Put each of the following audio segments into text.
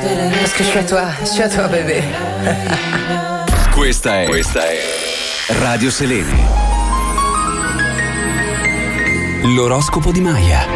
Parce que je suis à toi bébé. Questa è Radio Selene. L'oroscopo di Maya.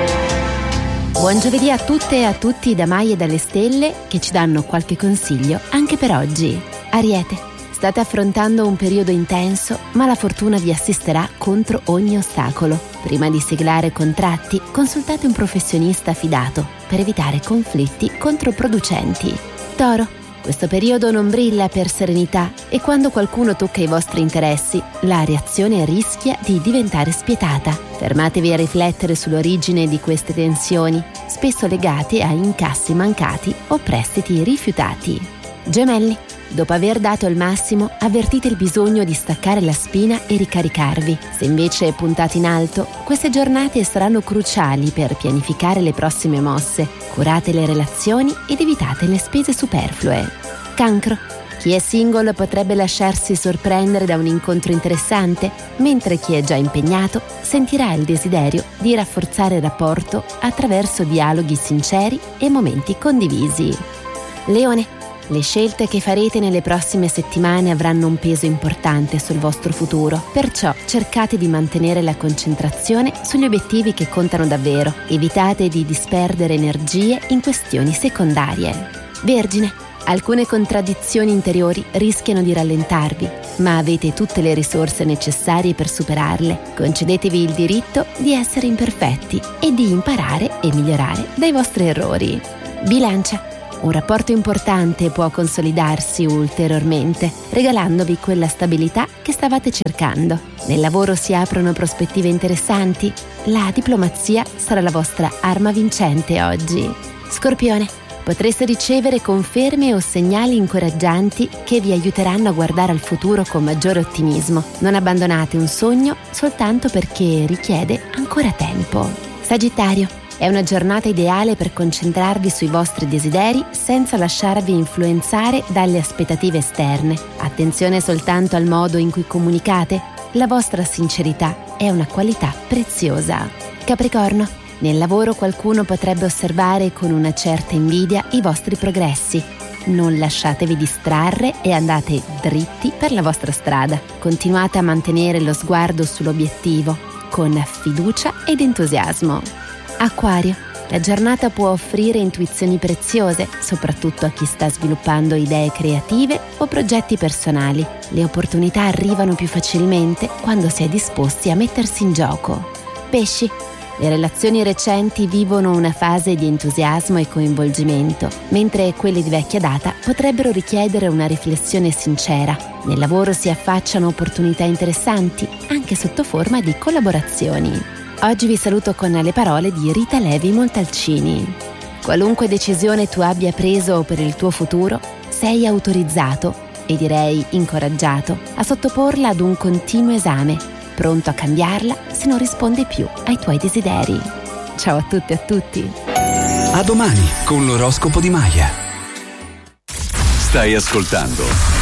Buon giovedì a tutte e a tutti da Maya e dalle stelle che ci danno qualche consiglio anche per oggi. Ariete, state affrontando un periodo intenso, ma la fortuna vi assisterà contro ogni ostacolo. Prima di siglare contratti, consultate un professionista fidato per evitare conflitti controproducenti. Toro, questo periodo non brilla per serenità e quando qualcuno tocca i vostri interessi, la reazione rischia di diventare spietata. Fermatevi a riflettere sull'origine di queste tensioni, spesso legate a incassi mancati o prestiti rifiutati. Gemelli, dopo aver dato il massimo, avvertite il bisogno di staccare la spina e ricaricarvi. Se invece puntate in alto, queste giornate saranno cruciali per pianificare le prossime mosse. Curate le relazioni ed evitate le spese superflue. Cancro, chi è single potrebbe lasciarsi sorprendere da un incontro interessante, mentre chi è già impegnato sentirà il desiderio di rafforzare il rapporto attraverso dialoghi sinceri e momenti condivisi. Leone, le scelte che farete nelle prossime settimane avranno un peso importante sul vostro futuro, perciò cercate di mantenere la concentrazione sugli obiettivi che contano davvero. Evitate di disperdere energie in questioni secondarie. Vergine, alcune contraddizioni interiori rischiano di rallentarvi, ma avete tutte le risorse necessarie per superarle. Concedetevi il diritto di essere imperfetti e di imparare e migliorare dai vostri errori. Bilancia, un rapporto importante può consolidarsi ulteriormente, regalandovi quella stabilità che stavate cercando. Nel lavoro si aprono prospettive interessanti. La diplomazia sarà la vostra arma vincente oggi. Scorpione, potreste ricevere conferme o segnali incoraggianti che vi aiuteranno a guardare al futuro con maggiore ottimismo. Non abbandonate un sogno soltanto perché richiede ancora tempo. Sagittario, è una giornata ideale per concentrarvi sui vostri desideri senza lasciarvi influenzare dalle aspettative esterne. Attenzione soltanto al modo in cui comunicate. La vostra sincerità è una qualità preziosa. Capricorno, nel lavoro qualcuno potrebbe osservare con una certa invidia i vostri progressi. Non lasciatevi distrarre e andate dritti per la vostra strada. Continuate a mantenere lo sguardo sull'obiettivo con fiducia ed entusiasmo. Acquario, la giornata può offrire intuizioni preziose, soprattutto a chi sta sviluppando idee creative o progetti personali. Le opportunità arrivano più facilmente quando si è disposti a mettersi in gioco. Pesci, le relazioni recenti vivono una fase di entusiasmo e coinvolgimento, mentre quelle di vecchia data potrebbero richiedere una riflessione sincera. Nel lavoro si affacciano opportunità interessanti, anche sotto forma di collaborazioni. Oggi vi saluto con le parole di Rita Levi Montalcini. Qualunque decisione tu abbia preso per il tuo futuro, sei autorizzato, e direi incoraggiato, a sottoporla ad un continuo esame, pronto a cambiarla se non risponde più ai tuoi desideri. Ciao a tutte e a tutti. A domani con l'oroscopo di Maya. Stai ascoltando